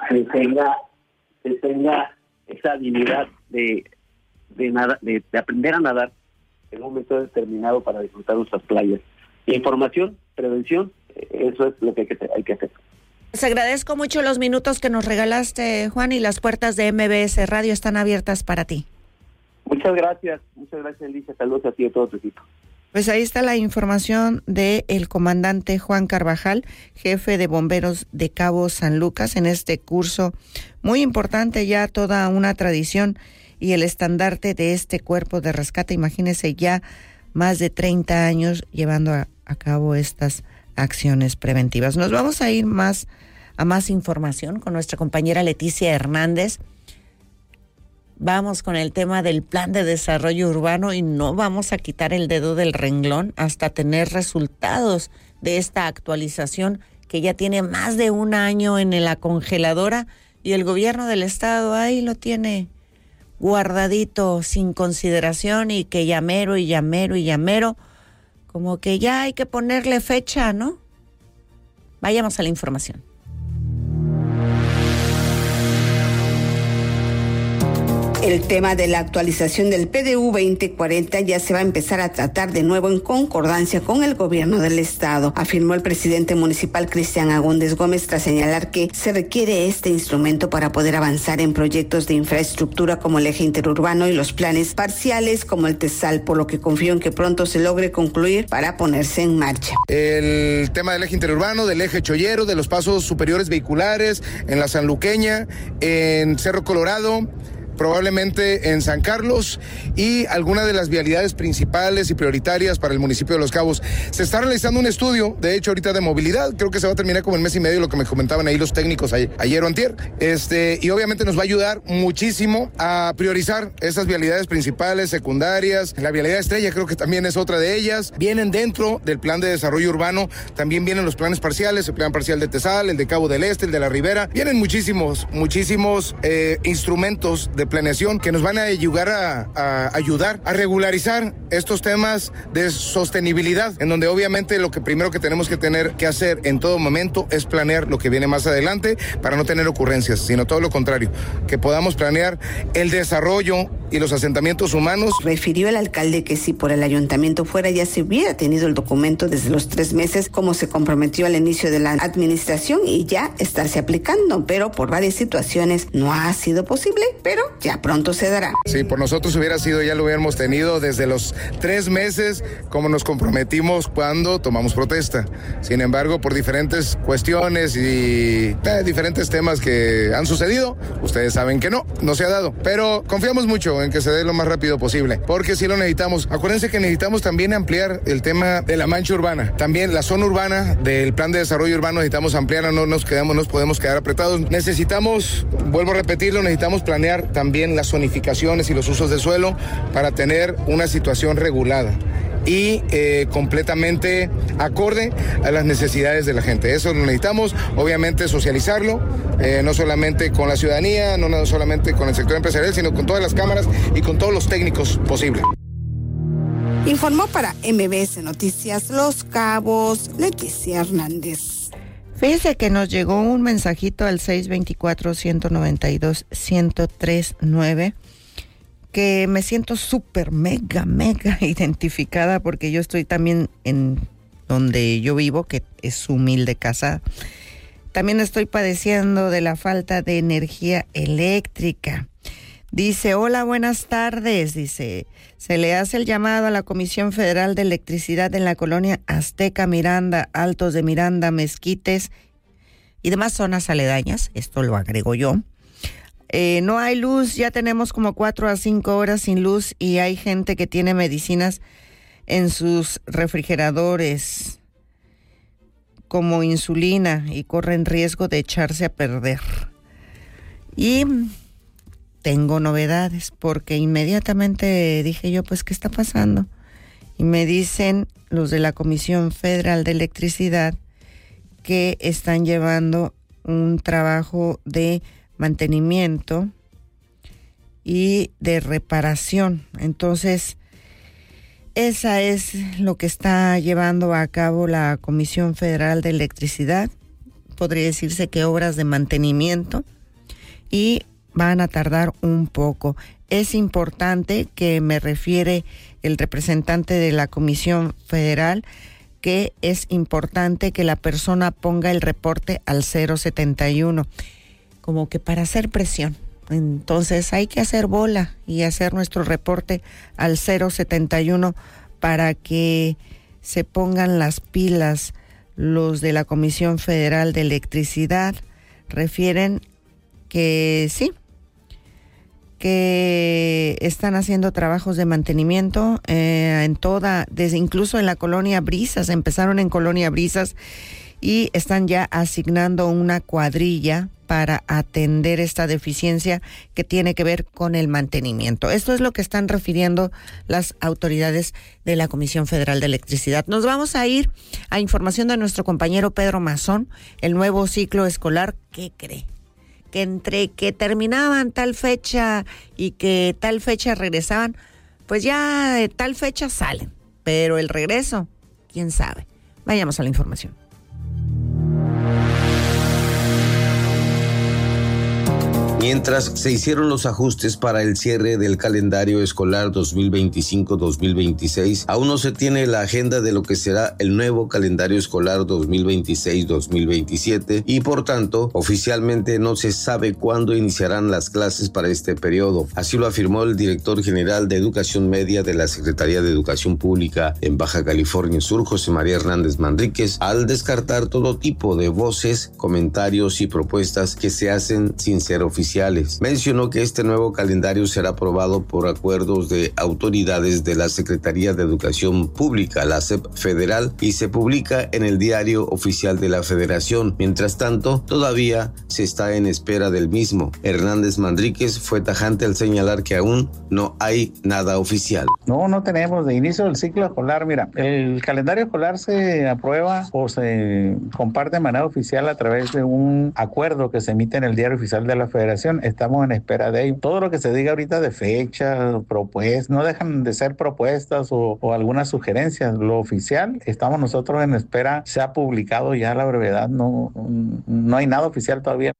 que tenga esa habilidad de aprender a nadar en un momento determinado para disfrutar nuestras playas. Información, prevención, eso es lo que hay que hacer. Les agradezco mucho los minutos que nos regalaste, Juan, y las puertas de MBS Radio están abiertas para ti. Muchas gracias, Alicia. Saludos a ti y a todo tu equipo. Pues ahí está la información del comandante Juan Carvajal, jefe de bomberos de Cabo San Lucas, en este curso muy importante, ya toda una tradición y el estandarte de este cuerpo de rescate. Imagínense, ya más de 30 años llevando a cabo estas acciones preventivas. Nos vamos a ir a más información con nuestra compañera Leticia Hernández. Vamos con el tema del plan de desarrollo urbano y no vamos a quitar el dedo del renglón hasta tener resultados de esta actualización que ya tiene más de un año en la congeladora y el gobierno del estado ahí lo tiene guardadito sin consideración y que llamero, como que ya hay que ponerle fecha, ¿no? Vayamos a la información. El tema de la actualización del PDU 2040 ya se va a empezar a tratar de nuevo en concordancia con el gobierno del estado, afirmó el presidente municipal Cristian Agúndez Gómez tras señalar que se requiere este instrumento para poder avanzar en proyectos de infraestructura como el eje interurbano y los planes parciales como el TESAL, por lo que confío en que pronto se logre concluir para ponerse en marcha. El tema del eje interurbano, del eje chollero, de los pasos superiores vehiculares en la Sanluqueña, en Cerro Colorado, probablemente en San Carlos y algunas de las vialidades principales y prioritarias para el municipio de Los Cabos. Se está realizando un estudio, de hecho ahorita de movilidad, creo que se va a terminar como en mes y medio, lo que me comentaban ahí los técnicos ayer o antier, y obviamente nos va a ayudar muchísimo a priorizar esas vialidades principales, secundarias. La vialidad estrella creo que también es otra de ellas. Vienen dentro del plan de desarrollo urbano, también vienen los planes parciales, el plan parcial de Tesal, el de Cabo del Este, el de la Ribera. Vienen muchísimos instrumentos de planeación que nos van a ayudar a regularizar estos temas de sostenibilidad, en donde obviamente lo que primero que tenemos que tener que hacer en todo momento es planear lo que viene más adelante para no tener ocurrencias, sino todo lo contrario, que podamos planear el desarrollo y los asentamientos humanos. Refirió el alcalde que si por el ayuntamiento fuera ya se hubiera tenido el documento desde los 3 meses como se comprometió al inicio de la administración y ya estarse aplicando, pero por varias situaciones no ha sido posible, pero ya pronto se dará. Sí, por nosotros hubiera sido, ya lo hubiéramos tenido desde los 3 meses como nos comprometimos cuando tomamos protesta. Sin embargo, por diferentes cuestiones y diferentes temas que han sucedido, ustedes saben que no se ha dado, pero confiamos mucho en que se dé lo más rápido posible, porque sí lo necesitamos. Acuérdense que necesitamos también ampliar el tema de la mancha urbana, también la zona urbana del plan de desarrollo urbano necesitamos ampliarla, no nos podemos quedar apretados. Necesitamos, vuelvo a repetirlo, necesitamos planear también las zonificaciones y los usos de suelo para tener una situación regulada y completamente acorde a las necesidades de la gente. Eso lo necesitamos, obviamente socializarlo, no solamente con la ciudadanía, no solamente con el sector empresarial, sino con todas las cámaras y con todos los técnicos posibles. Informó para MBS Noticias Los Cabos, Leticia Hernández. Fíjese que nos llegó un mensajito al 624-192-1039 que me siento súper mega identificada porque yo estoy también en donde yo vivo, que es humilde casa. También estoy padeciendo de la falta de energía eléctrica. Dice, hola, buenas tardes. Dice, se le hace el llamado a la Comisión Federal de Electricidad en la colonia Azteca, Miranda, Altos de Miranda, Mezquites y demás zonas aledañas. Esto lo agrego yo. No hay luz, ya tenemos como 4 a 5 horas sin luz y hay gente que tiene medicinas en sus refrigeradores como insulina y corren riesgo de echarse a perder. Y tengo novedades porque inmediatamente dije yo, pues, ¿qué está pasando? Y me dicen los de la Comisión Federal de Electricidad que están llevando un trabajo de mantenimiento y de reparación. Entonces, esa es lo que está llevando a cabo la Comisión Federal de Electricidad. Podría decirse que obras de mantenimiento y van a tardar un poco. Es importante, que me refiere el representante de la Comisión Federal, que es importante que la persona ponga el reporte al 071, como que para hacer presión. Entonces hay que hacer bola y hacer nuestro reporte al 071 para que se pongan las pilas. Los de la Comisión Federal de Electricidad refieren que sí, que están haciendo trabajos de mantenimiento en toda, desde incluso en la Colonia Brisas, empezaron en Colonia Brisas y están ya asignando una cuadrilla para atender esta deficiencia que tiene que ver con el mantenimiento. Esto es lo que están refiriendo las autoridades de la Comisión Federal de Electricidad. Nos vamos a ir a información de nuestro compañero Pedro Mazón. El nuevo ciclo escolar, ¿qué cree? Que entre que terminaban tal fecha y que tal fecha regresaban, pues ya de tal fecha salen. Pero el regreso, quién sabe. Vayamos a la información. Mientras se hicieron los ajustes para el cierre del calendario escolar 2025-2026, aún no se tiene la agenda de lo que será el nuevo calendario escolar 2026-2027 y por tanto oficialmente no se sabe cuándo iniciarán las clases para este periodo. Así lo afirmó el director general de Educación Media de la Secretaría de Educación Pública en Baja California Sur, José María Hernández Manríquez, al descartar todo tipo de voces, comentarios y propuestas que se hacen sin ser oficiales. Mencionó que este nuevo calendario será aprobado por acuerdos de autoridades de la Secretaría de Educación Pública, la SEP federal, y se publica en el Diario Oficial de la Federación. Mientras tanto, todavía se está en espera del mismo. Hernández Manríquez fue tajante al señalar que aún no hay nada oficial. No tenemos de inicio del ciclo escolar. Mira, el calendario escolar se aprueba o se comparte de manera oficial a través de un acuerdo que se emite en el Diario Oficial de la Federación. Estamos en espera de ello. Todo lo que se diga ahorita de fechas, propuestas, no dejan de ser propuestas o algunas sugerencias. Lo oficial, estamos nosotros en espera. Se ha publicado ya la brevedad, no hay nada oficial todavía.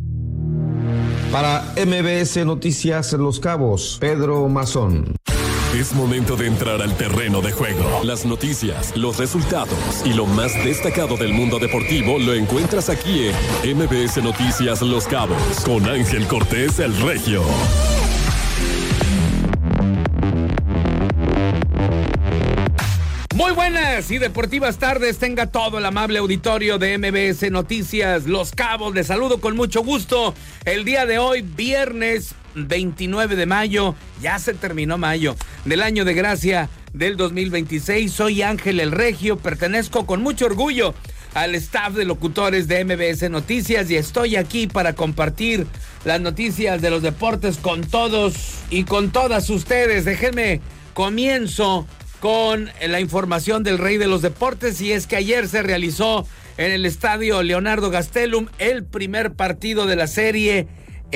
Para MBS Noticias Los Cabos, Pedro Mazón. Es momento de entrar al terreno de juego. Las noticias, los resultados y lo más destacado del mundo deportivo lo encuentras aquí en MBS Noticias Los Cabos con Ángel Cortés el Regio. Muy buenas y deportivas tardes tenga todo el amable auditorio de MBS Noticias Los Cabos. Les saludo con mucho gusto el día de hoy, viernes 29 de mayo. Ya se terminó mayo del año de gracia del 2026. Soy Ángel el Regio, pertenezco con mucho orgullo al staff de locutores de MBS Noticias y estoy aquí para compartir las noticias de los deportes con todos y con todas ustedes. Déjenme comienzo con la información del rey de los deportes, y es que ayer se realizó en el estadio Leonardo Gastelum el primer partido de la serie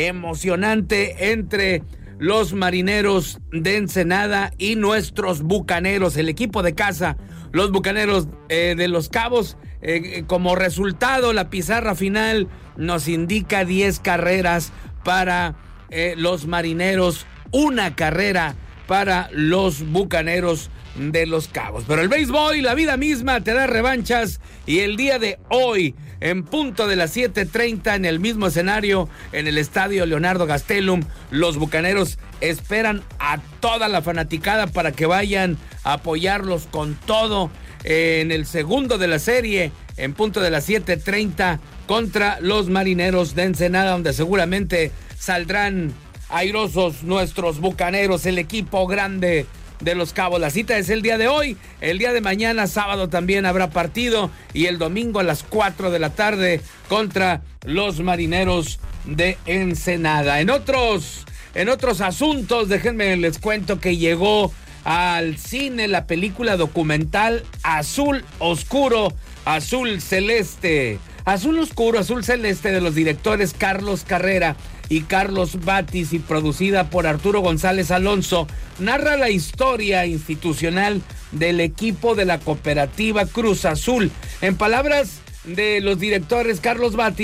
emocionante entre los Marineros de Ensenada y nuestros Bucaneros, el equipo de casa, los Bucaneros de Los Cabos. Como resultado, la pizarra final nos indica 10 carreras para los Marineros, 1 carrera para los Bucaneros de Los Cabos. Pero el béisbol y la vida misma te da revanchas, y el día de hoy, en punto de las 7:30, en el mismo escenario, en el estadio Leonardo Gastelum, los Bucaneros esperan a toda la fanaticada para que vayan a apoyarlos con todo en el segundo de la serie, en punto de las 7:30, contra los Marineros de Ensenada, donde seguramente saldrán airosos nuestros Bucaneros, el equipo grande de Los Cabos. La cita es el día de hoy. El día de mañana, sábado, también habrá partido, y el domingo a las 4 de la tarde contra los Marineros de Ensenada. En otros asuntos, déjenme les cuento que llegó al cine la película documental Azul Oscuro, Azul Celeste. Azul Oscuro, Azul Celeste, de los directores Carlos Carrera y Carlos Batis, y producida por Arturo González Alonso, narra la historia institucional del equipo de la cooperativa Cruz Azul. En palabras de los directores Carlos Batis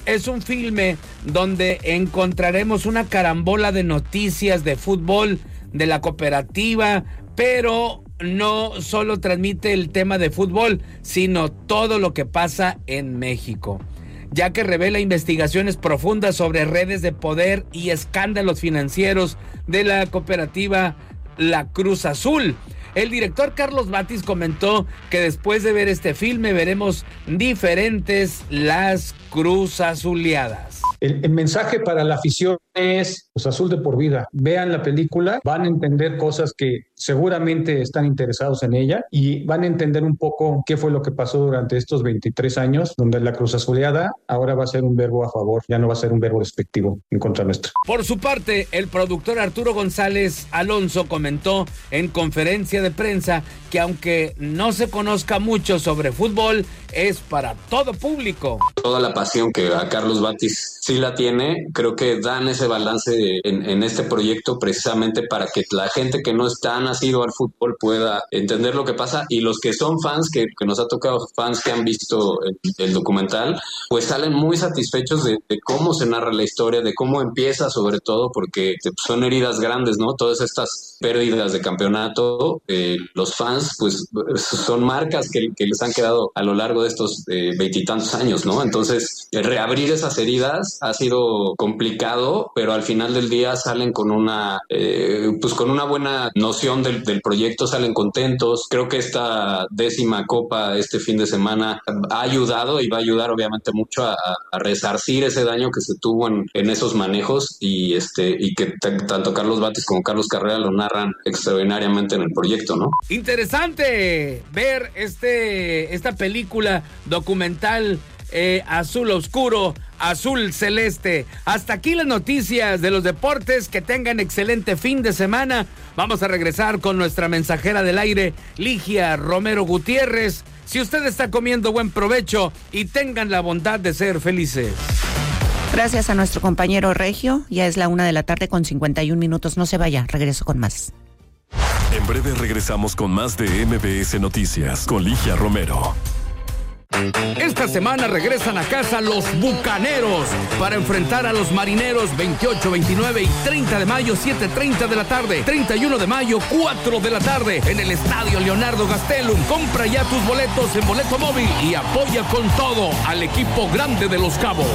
es un filme donde encontraremos una carambola de noticias de fútbol de la cooperativa, pero no solo transmite el tema de fútbol, sino todo lo que pasa en México, ya que revela investigaciones profundas sobre redes de poder y escándalos financieros de la cooperativa La Cruz Azul. El director Carlos Batis comentó que después de ver este filme veremos diferentes las Cruz Azuleadas. El mensaje para la afición es Cruz Azul de por vida. Vean la película, van a entender cosas que seguramente están interesados en ella y van a entender un poco qué fue lo que pasó durante estos 23 años, donde la Cruz Azuleada ahora va a ser un verbo a favor, ya no va a ser un verbo despectivo en contra nuestra. Por su parte, el productor Arturo González Alonso comentó en conferencia de prensa que aunque no se conozca mucho sobre fútbol, es para todo público. Toda la pasión que a Carlos Batis sí la tiene, creo que dan ese balance en este proyecto precisamente para que la gente que no está nacido al fútbol pueda entender lo que pasa, y los que son fans, que nos ha tocado fans que han visto el documental, pues salen muy satisfechos de cómo se narra la historia, de cómo empieza sobre todo, porque son heridas grandes, ¿no? Todas estas pérdidas de campeonato, los fans pues son marcas que les han quedado a lo largo de estos 20 y tantos años, ¿no? Entonces, reabrir esas heridas ha sido complicado, pero al final del día salen con una buena noción del proyecto, salen contentos. Creo que esta 10ª Copa este fin de semana ha ayudado y va a ayudar obviamente mucho a resarcir ese daño que se tuvo en esos manejos, y que tanto Carlos Batis como Carlos Carrera lo narran extraordinariamente en el proyecto, ¿no? Interesante ver esta película documental Azul Oscuro, Azul Celeste. Hasta aquí las noticias de los deportes. Que tengan excelente fin de semana. Vamos a regresar con nuestra mensajera del aire, Ligia Romero Gutiérrez. Si usted está comiendo, buen provecho y tengan la bondad de ser felices. Gracias a nuestro compañero Regio. Ya es la 1:51 p.m. No se vaya, regreso con más. En breve regresamos con más de MBS Noticias con Ligia Romero. Esta semana regresan a casa los Bucaneros para enfrentar a los Marineros 28, 29 y 30 de mayo, 7:30 de la tarde. 31 de mayo, 4 de la tarde en el Estadio Leonardo Gastelum. Compra ya tus boletos en Boleto Móvil y apoya con todo al equipo grande de Los Cabos.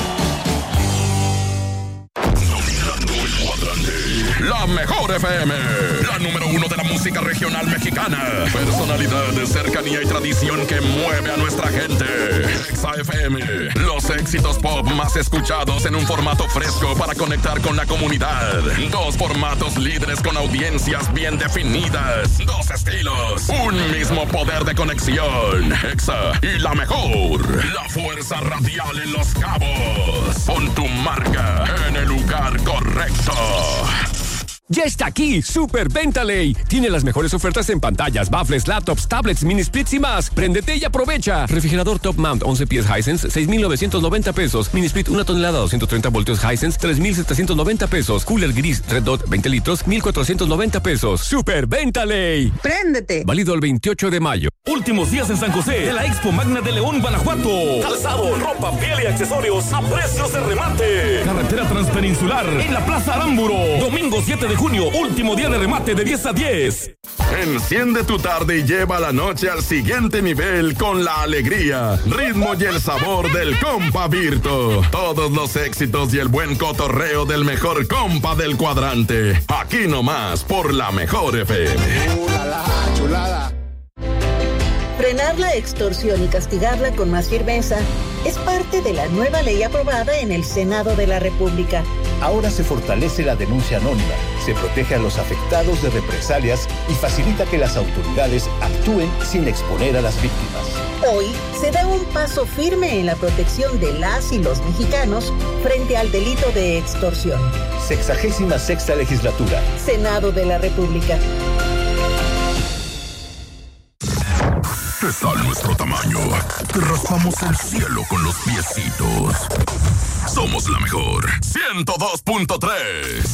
La Mejor FM, la número 1 de la música regional mexicana. Personalidad de cercanía y tradición que mueve a nuestra gente. Exa FM, los éxitos pop más escuchados en un formato fresco para conectar con la comunidad. 2 formatos líderes con audiencias bien definidas. 2 estilos, un mismo poder de conexión. Exa y La Mejor, la fuerza radial en Los Cabos. Pon tu marca en el lugar correcto. Ya está aquí, Super Venta Ley. Tiene las mejores ofertas en pantallas, baffles, laptops, tablets, mini splits y más. Préndete y aprovecha. Refrigerador Top Mount 11 pies Hisense, 6,990 pesos. Mini split 1 tonelada, 230 voltios Hisense, 3,790 pesos. Cooler gris Red Dot 20 litros, 1,490 pesos. Super Venta Ley. Préndete. Válido el 28 de mayo. Últimos días en San José de la Expo Magna de León, Guanajuato. Calzado, ropa, piel y accesorios a precios de remate. Carretera Transpeninsular en la Plaza Aramburo. Domingo 7 de junio, último día de remate de 10 a 10. Enciende tu tarde y lleva la noche al siguiente nivel con la alegría, ritmo y el sabor del compa Virto. Todos los éxitos y el buen cotorreo del mejor compa del cuadrante. Aquí nomás por La Mejor FM. Chulada. Frenar la extorsión y castigarla con más firmeza es parte de la nueva ley aprobada en el Senado de la República. Ahora se fortalece la denuncia anónima, se protege a los afectados de represalias y facilita que las autoridades actúen sin exponer a las víctimas. Hoy se da un paso firme en la protección de las y los mexicanos frente al delito de extorsión. 66ª legislatura. Senado de la República. ¿Qué tal nuestro tamaño? Te raspamos el cielo con los piecitos. Somos La Mejor 102.3.